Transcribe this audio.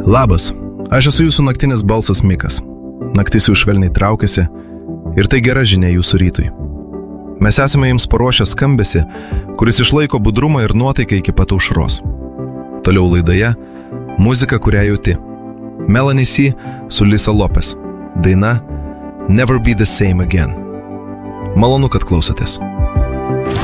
Labas, aš esu jūsų naktinis balsas Mikas. Naktis jau švelniai traukiasi ir tai gera žinia jūsų rytui. Mes esame jums paruošę skambesį, kuris išlaiko budrumą ir nuotaiką iki pat aušros. Toliau laidoje muzika, kurią jauti. Melanie C. su Lisa Lopez. Daina Never Be the Same Again. Malonu, kad klausotės.